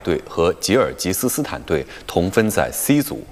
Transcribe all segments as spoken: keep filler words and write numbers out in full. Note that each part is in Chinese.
队和吉尔吉斯斯坦队同分在 C 组。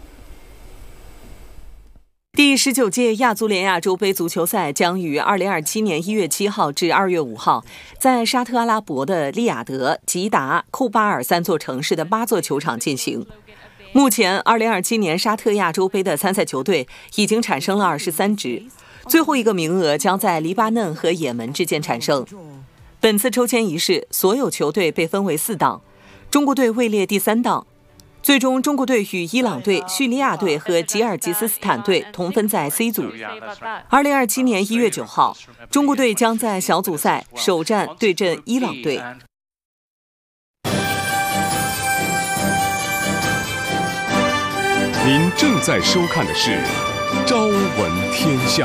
第十九届亚足联亚洲杯足球赛将于二零二七年一月七号至二月五号，在沙特阿拉伯的利雅得、吉达、库巴尔三座城市的八座球场进行。目前，二零二七年沙特亚洲杯的参赛球队已经产生了二十三支，最后一个名额将在黎巴嫩和也门之间产生。本次抽签仪式，所有球队被分为四档，中国队位列第三档。最终，中国队与伊朗队、叙利亚队和吉尔吉斯斯坦队同分在 C 组。二零二七年一月九号，中国队将在小组赛首战对阵伊朗队。 您正在收看的是《朝闻天下》。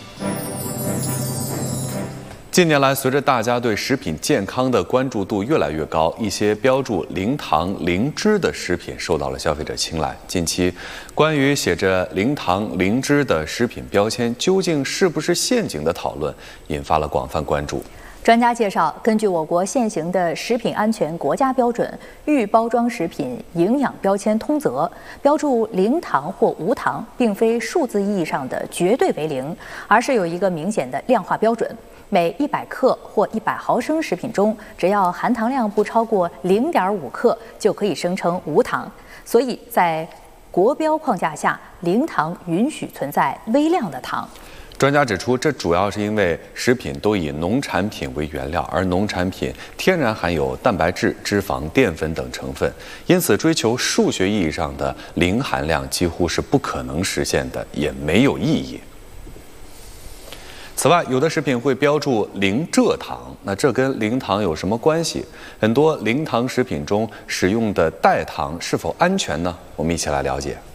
近年来，随着大家对食品健康的关注度越来越高，一些标注零糖、零脂的食品受到了消费者青睐。近期，关于写着零糖、零脂的食品标签究竟是不是陷阱的讨论，引发了广泛关注。 专家介绍，根据我国现行的食品安全国家标准《预包装食品营养标签通则》，标注零糖或无糖，并非数字意义上的绝对为零，而是有一个明显的量化标准。每一百克或一百毫升食品中，只要含糖量不超过零点五克，就可以声称无糖。所以在国标框架下，零糖允许存在微量的糖。 专家指出，这主要是因为食品都以农产品为原料，而农产品天然含有蛋白质、脂肪、淀粉等成分，因此追求数学意义上的零含量几乎是不可能实现的，也没有意义。此外，有的食品会标注零蔗糖，那这跟零糖有什么关系？很多零糖食品中使用的代糖是否安全呢？我们一起来了解。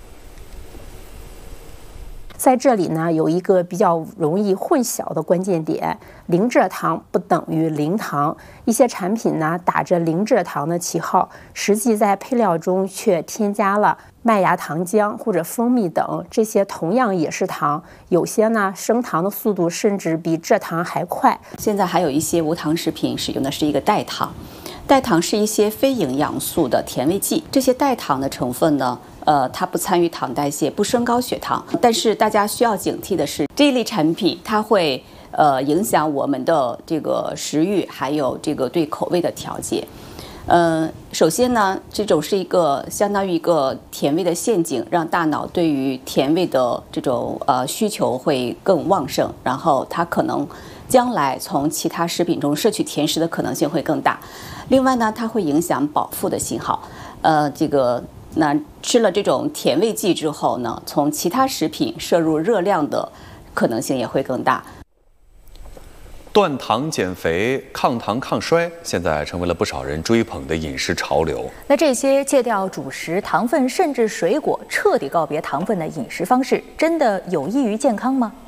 在这里呢，有一个比较容易混淆的关键点：零蔗糖不等于零糖。一些产品呢，打着零蔗糖的旗号，实际在配料中却添加了麦芽糖浆或者蜂蜜等，这些同样也是糖。有些呢，升糖的速度甚至比蔗糖还快。 现在还有一些无糖食品使用的是一个代糖，代糖是一些非营养素的甜味剂。这些代糖的成分呢，呃，它不参与糖代谢，不升高血糖。但是大家需要警惕的是，这一类产品它会呃影响我们的这个食欲，还有这个对口味的调节。呃，首先呢，这种是一个相当于一个甜味的陷阱，让大脑对于甜味的这种呃需求会更旺盛，然后它可能将来从其他食品中摄取甜食的可能性会更大。另外呢，它会影响饱腹的信号。呃，这个那吃了这种甜味剂之后呢，从其他食品摄入热量的可能性也会更大。 断糖减肥、抗糖抗衰，现在成为了不少人追捧的饮食潮流。 那这些戒掉主食、糖分，甚至水果，彻底告别糖分的饮食方式，真的有益于健康吗？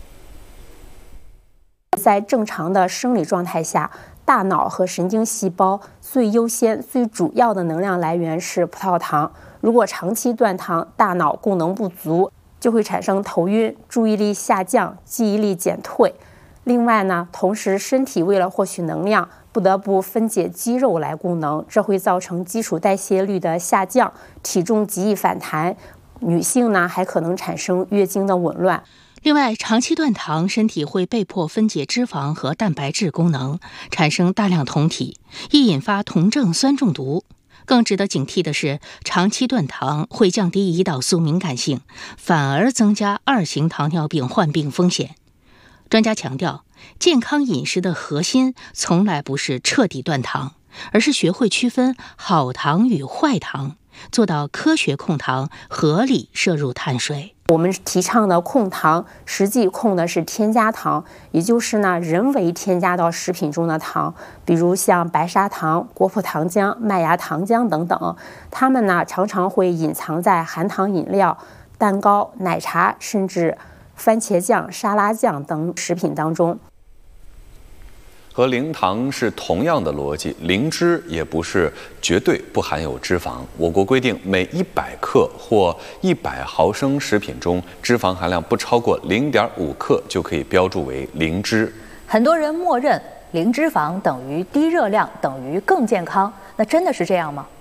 在正常的生理状态下，大脑和神经细胞最优先、最主要的能量来源是葡萄糖。如果长期断糖，大脑功能不足，就会产生头晕、注意力下降、记忆力减退。另外呢，同时身体为了获取能量，不得不分解肌肉来供能，这会造成基础代谢率的下降，体重极易反弹。女性呢，还可能产生月经的紊乱。 另外，长期断糖，身体会被迫分解脂肪和蛋白质功能，产生大量酮体，易引发酮症酸中毒。更值得警惕的是，长期断糖会降低胰岛素敏感性，反而增加二型糖尿病患病风险。专家强调，健康饮食的核心从来不是彻底断糖，而是学会区分好糖与坏糖，做到科学控糖，合理摄入碳水。 我们提倡的控糖，实际控的是添加糖，也就是呢人为添加到食品中的糖，比如像白砂糖、果葡糖浆、麦芽糖浆等等，它们呢常常会隐藏在含糖饮料、蛋糕、奶茶，甚至番茄酱、沙拉酱等食品当中。 和零糖是同样的逻辑，零脂也不是绝对不含有脂肪。我国规定，每一百克或一百毫升食品中，脂肪含量不超过零点五克就可以标注为零脂。 很多人默认零脂肪等于低热量，等于更健康，那真的是这样吗？